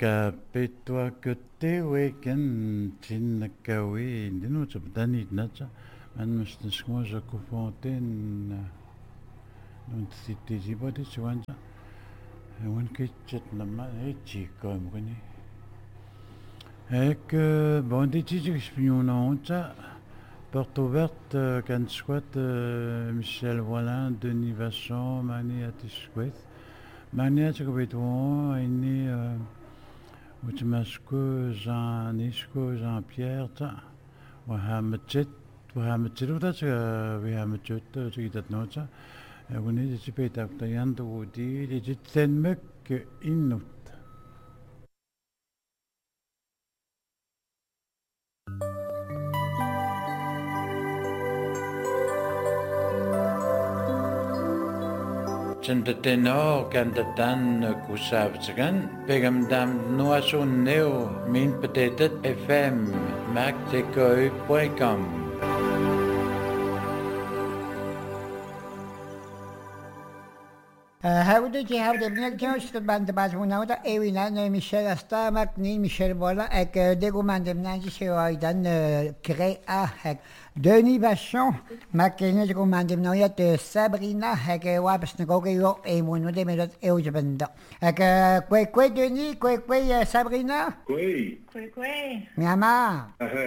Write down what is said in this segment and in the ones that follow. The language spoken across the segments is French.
Petua que te weekend chinakawi dinu chapdani nacha man mustashmo jakufonten non city jibodi chwanja wan kichet nama chico mgani ek bondi chichi spiona oncha porte ouverte kan squat Michel Voilin Denis Vachon Mani Atishquet Mani Atishquet ini وتماسكو جان نيشكو جان بيير تا وهامتشت وهامتشروتا وهامتشوت تجيت نوتا وني تبيتا تياندو ودي لجتن مك إنوت Tenor cantatan kusabsagan pegamdam nuasun neo min petetet fm mactecoy.com هاودتي هاودي بنرجعش بند بازمونا ودا ايوينا ميشيل استامك ني ميشيل بولا اك ديغو ماندمناجي شوايدان كري هك دوني باشون ما كاينش ديغو ماندمنايا سابرينا هك وابس نغوغيو ايمونو دي ميدات ايوجبندا هك كوي دوني كوي سابرينا كوي مياما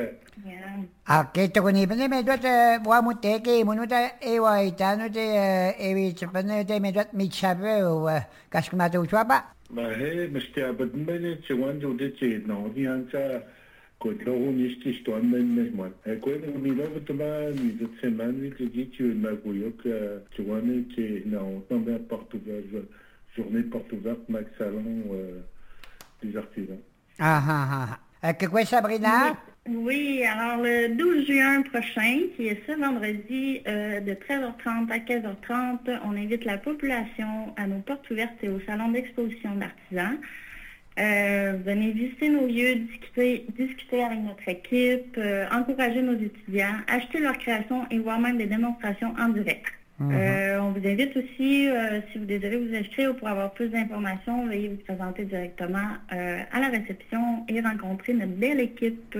Aquí te conviene me duat wamuteki munuta ewaitano te ewichapane te me duat michabe kashkumata uchwapa. ما هي مستعبد من تشوان جودتي نودي أنت قلت له نشتي شتوان من مهمان هكوين ونيلا بتما نيزت سمان نيجي تشوي ما قويك تشوان تي ناو تنبه porte journée porte ouverte Max Salon des artisans. Que quoi Sabrina? Oui, alors le 12 juin prochain, qui est ce vendredi de 13h30 à 15h30, on invite la population à nos portes ouvertes et au salon d'exposition d'artisans. Venez visiter nos lieux, discuter avec notre équipe, encourager nos étudiants, acheter leurs créations et voir même des démonstrations en direct. On vous invite aussi, si vous désirez vous inscrire ou pour avoir plus d'informations, veuillez vous présenter directement à la réception et rencontrer notre belle équipe.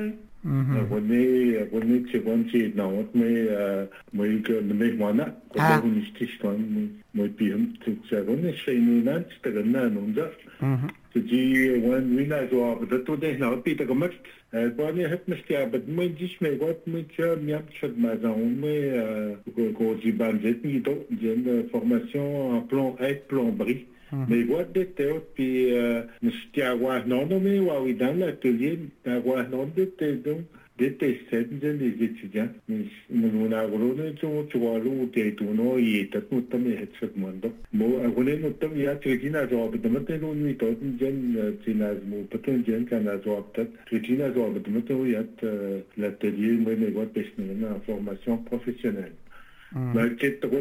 Abonné تشوان تي ناوت مي مهمانا كله نشتشتوان مي بيهم تشوان شينونا تستغنى نونجا تجي وين وين أجوا بدتو ده ناوت بيتا كمك باني هت مستعبد مي جيش مي وات مي تشا ميام تشد مازاون مي كوجي بانجت ميدو جن فورماسيون ان بلان اي بلان بري Mais what de teo pi nesti agua non mais ou dans l'atelier agua non de teo de tester les étudiants nous na grone tu vois l'eau te tu no et tu tout mais het ce monde mo agone no tam ya trigina job de matin no nuit tot gen tinaz mo peut-être gen kana job tat trigina job de matin ya l'atelier mais mais what personne en formation professionnelle. Mais c'est trop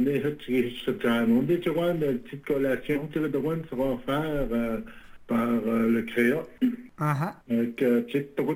on dit que la petite collation sera offerte par le créa. C'est trop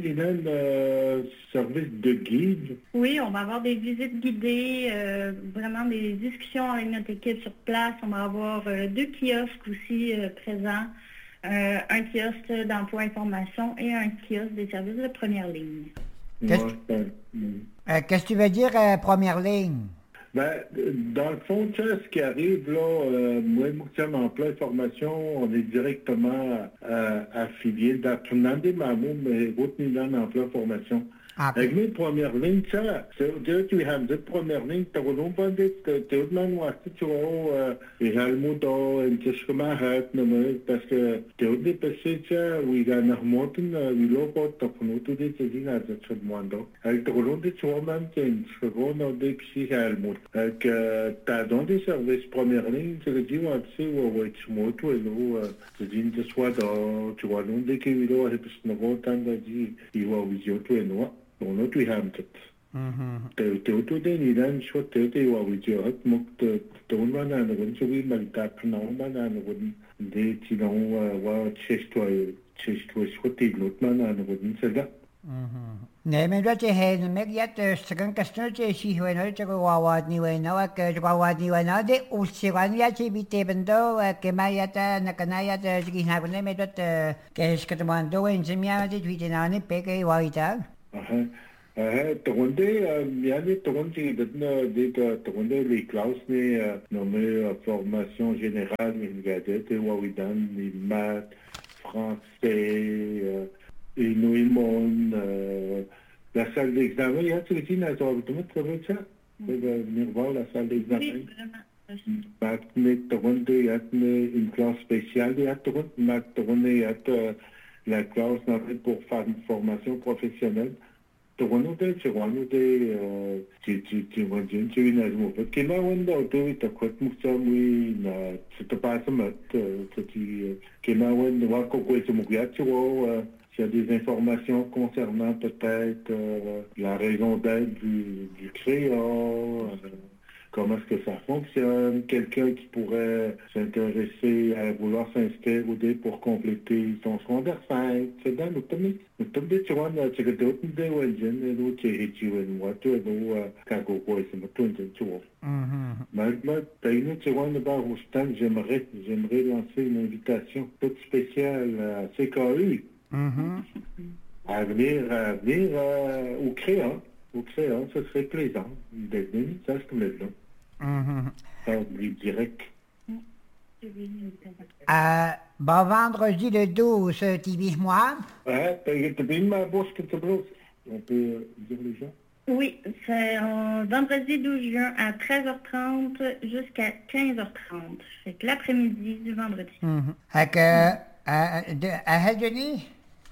service de guide. Oui, on va avoir des visites guidées, vraiment des discussions avec notre équipe sur place. On va avoir 2 kiosques aussi présents. Un kiosque d'emploi information et un kiosque des services de première ligne. Qu'est-ce que tu veux dire, première ligne? Ben, dans le fond, ce qui arrive, là, moi, en plein formation, on est directement affilié dans tout le monde, mais votre en plein formation. Avec mes premières lignes, ça, c'est-à-dire que tu as une première ligne, tu as un peu de temps, tu as Helmut, tu as parce que tu as des passés, où il y a un remonte, il y a un peu de temps, tu as avec tu as même une seconde, puis Helmut. Avec tu as dans des services première ligne, tu as dit, tu sais, tu as dit, tu sois dans, tu vois, non, dès qu'il y a il va vision, tu es noir. On a tout hamtet. Tout den i den shot det var vi jo at mukt donman an run så vi man der knauman an run det til no var chestwa shot det not man an run selga. Nee, men dat je heen met je stukken kastje zie hoe nou je wat niet weet nou ik je wat niet weet nou de usiwan ya je bite bendo que maya ta na kanaya te sige na ko met dat que es que te mando en semia de vite na ne peke waita. Toronde, yani Toronde, Toronde les classes mais nommé formation générale, mais gadget, wawidan, les maths, français, et Noémon, la salle d'examen, il y a tout le temps, tu vas ça? Tu vas venir voir la salle d'examen? Oui, vraiment. Toronto, il y a une classe spéciale, il y a Toronto, il y a la classe pour faire une formation professionnelle. Toronto, tu vas s'il y a des informations concernant peut-être la raison d'être du créole, comment est-ce que ça fonctionne, quelqu'un qui pourrait s'intéresser à vouloir s'inscrire ou pour compléter son secondaire 5, c'est dans le temps de Tijuan, c'est que d'autres de Welgen, et d'autres qui rétuent moi, tout le monde, quand on voit, c'est mon tour de Tijuan. Maintenant, Tijuan, j'aimerais lancer une invitation toute spéciale à CKU. À venir au créant. Au créant, ce serait plaisant. D'être venu, ça, je te mets là. Ça, direct. Bon, vendredi le 12, tu vis moi? Tu peux ma bouche que tu brosses. On peut dire les gens? Oui, c'est vendredi 12 juin à 13h30 jusqu'à 15h30. C'est que l'après-midi du vendredi. À Denis?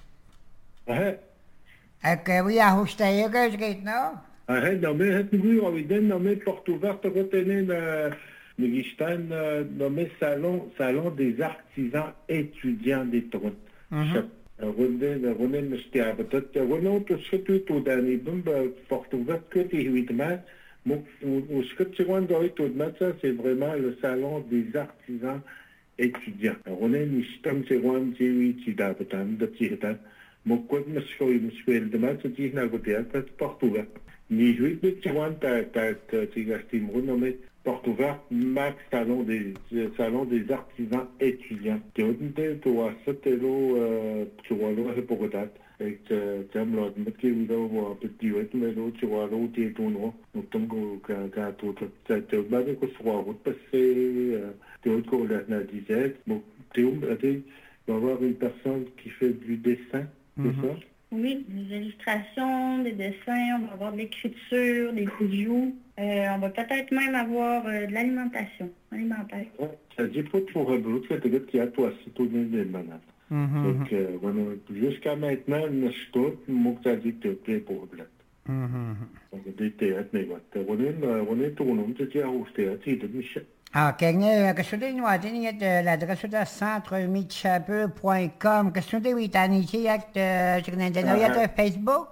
Oui, à Houstaya, que je gagne, non? Nommé, nommé porte ouverte, retenez le Gistan, nommé salon des artisans étudiants des Toronto. René, tout ce que tu as donné, porte ouverte, que tu as eu de mal. Ce que tu as tout de mal, ça, c'est vraiment le salon des artisans étudiants. René, Nistam, c'est Juan, Jerry, Tidabatan, de Tirtan. Mon code monsieur le demande, c'est dit, n'a pas de porte ouverte. Ni joué de Tijuan, tu as nommé porte ouverte, Max Salon des artisans étudiants. Tu as c'était là, tu vois là, c'est pour date. Et tu as là, tu as un petit rythme, mais là, tu vois là, tu es tout noir. Donc, quand tu as demandé que ce soit route passée, tu as la disette. Bon, tu vas avoir une personne qui fait du dessin. C'est ça? Oui, des illustrations, des dessins, on va avoir de l'écriture, des bijoux. On va peut-être même avoir de l'alimentation alimentaire. Ça dit pas pour un boulot, c'est peut-être qu'il y a toi, c'est tout le monde malade. Donc, jusqu'à maintenant, je suis tout, moi, ça dit que tu es prêt pour le blanc. Donc, des théâtres, mais on est tourné, tu dis à Roustéa, tu es de Michel. Question de nous, l'adresse de centremitchapeux.com. Question de Witaniki, il y a Facebook?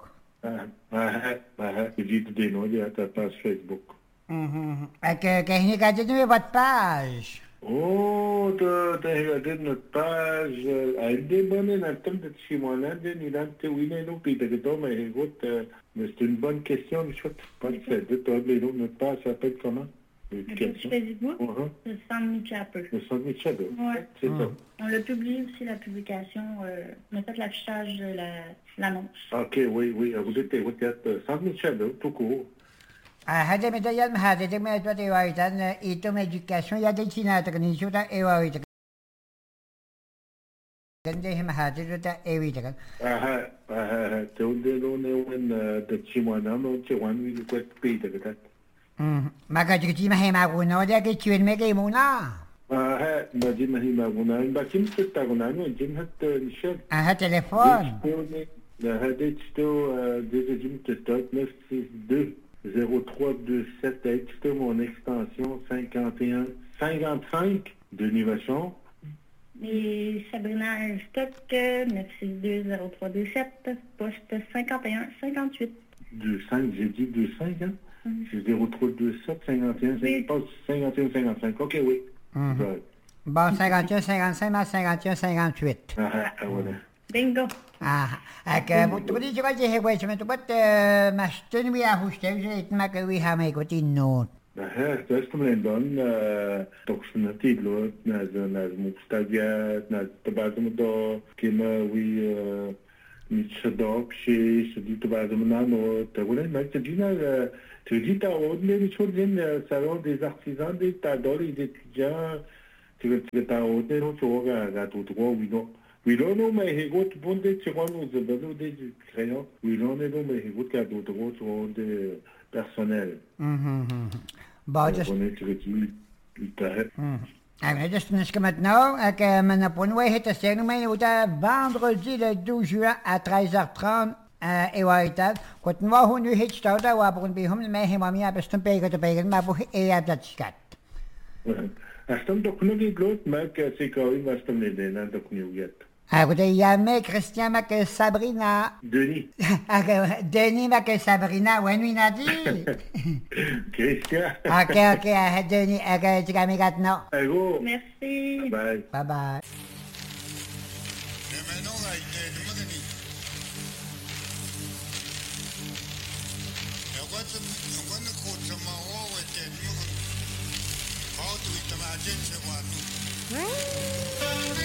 Je dis des noms, il y a ta page Facebook. Regardez votre page. Oh, tu as regardé notre page. Elle est bonne, dans le temps de Chimonan, il a été oui, non, puis tu mais écoute, c'est une bonne question, je sais pas si tu as oublié notre page, ça s'appelle comment? Le page Facebook, le Centre Mitchapeux. Le Centre Mitchapeux, c'est ça. On l'a publié aussi, la publication, on a fait l'affichage de l'annonce. OK, oui, vous êtes Centre Mitchapeux, tout court. هذا مديال هذا ما تودي وايتان إيتو ميديكاسيون يا دي تينا تكني شو تا إيوايت كنده ما هذا تا إيويت كن تودي لونه وين تشيمانا ما تشوان ويلو كوت بيتا كتات ما كتجي ما هي معقولة وده كتشوين ميجيمونا ما دي ما هي معقولة باكين تتاعونا وين هات نشاد تليفون هذا تشتو ديجيم تتات 962 0327 texte mon extension 55 Denis Vachon. Et Sabrina Stock 962-0327, poste 51-58. 25, j'ai dit 25, hein? C'est 0327 51 51-55. OK, oui. Bon, 51-55 à 51-58. Voilà. Bingo. Mutta kun itse kaikki hekoisemme, että mästön vielä husteus, että mä kävin hämeen tinnuun. Tästä olen don, toksena tiedot, näitä mustagiat, näitä tapahtumuto, kema vi mitsadopsi, se dit tapahtumuno, takulen näitä dina, tu dis ta ordine ni chodin salon des artisans des tadori des étudiants, tu ta ordine no choga ga tu wino. Wilo no me hegot bonde tchon de bado de crayon. Wilo no me hegot ka tu de personnel. Baadjes. Dus dan skal het nou, mijn appointment heet de maar je vendredi le 12 juin à 13h30 et voilà. Quand nous nu het staat daar waar we bij mij helemaal meer best een beetje maar voor dat schat. Astam toch nog niet bloot, maar ik zeker was dan niet en dat ook niet get. Écoutez, il y a mec Christian Mac Sabrina. Denis. Denis Mac Sabrina, ouais, lui n'a dit. Christian. Ok, Denis, tu as mis maintenant. Allô. Merci. Bye. Bye bye. Hey!